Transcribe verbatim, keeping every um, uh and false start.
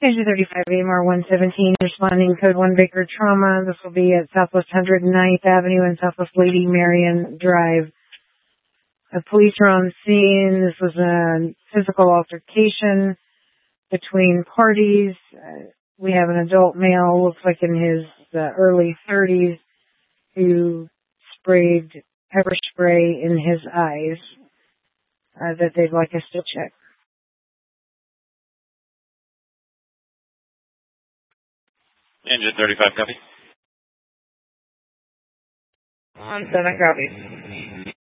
Engine thirty-five, A M R one seventeen, responding code one Baker Trauma. This will be at Southwest one hundred ninth Avenue and Southwest Lady Marion Drive. The police are on scene. This was a physical altercation between parties. Uh, we have an adult male, looks like in his uh, early thirties, who sprayed pepper spray in his eyes uh, that they'd like us to check. Engine thirty-five, copy. On seven, copy.